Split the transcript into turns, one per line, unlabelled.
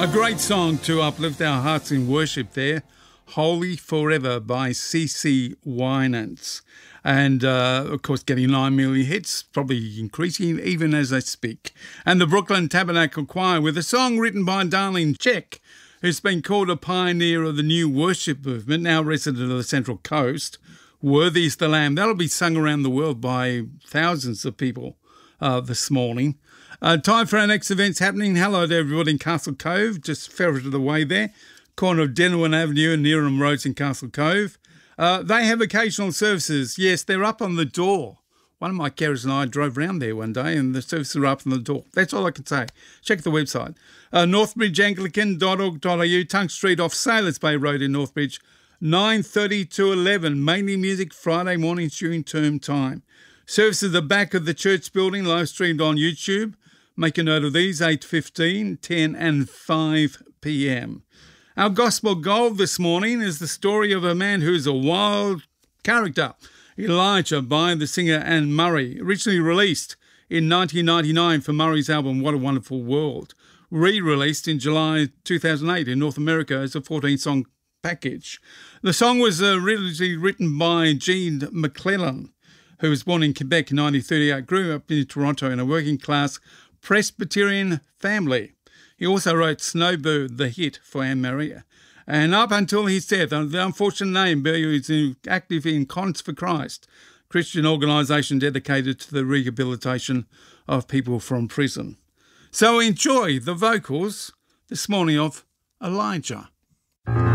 A great song to uplift our hearts in worship there. Holy Forever by CeCe Winans. And, of course, getting 9 million hits, probably increasing even as I speak. And the Brooklyn Tabernacle Choir with a song written by Darlene Zschech, who's been called a pioneer of the new worship movement, now resident of the Central Coast. Worthy is the Lamb. That'll be sung around the world by thousands of people this morning. Time for our next events happening. Hello to everybody in Castle Cove, just ferreted away there. Corner of Denwin Avenue and Neeram Roads in Castle Cove. They have occasional services. Yes, they're up on the door. One of my carers and I drove round there one day and the services are up on the door. That's all I can say. Check the website. northbridgeanglican.org.au, Tunk Street off Sailors Bay Road in Northbridge, 9:30 to 11, mainly music Friday mornings during term time. Services at the back of the church building, live streamed on YouTube. Make a note of these, 8:15, 10 and 5 p.m. Our gospel gold this morning is the story of a man who's a wild character, Elijah by the singer Anne Murray, originally released in 1999 for Murray's album What a Wonderful World, re-released in July 2008 in North America as a 14-song package. The song was originally written by Jean McClellan, who was born in Quebec in 1938, grew up in Toronto in a working-class Presbyterian family. He also wrote Snowbird, the hit for Anne Murray. And up until his death, the unfortunate name, he was active in Cons for Christ, Christian organisation dedicated to the rehabilitation of people from prison. So enjoy the vocals this morning of Elijah.